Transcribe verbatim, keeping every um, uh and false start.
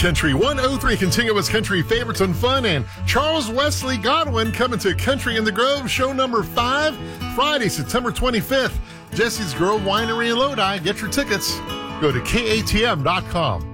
Country one oh three continuous country favorites and fun, and Charles Wesley Godwin coming to Country in the Grove, show number five, Friday, September twenty-fifth. Jesse's Grove Winery in Lodi. Get your tickets. Go to K A T M dot com.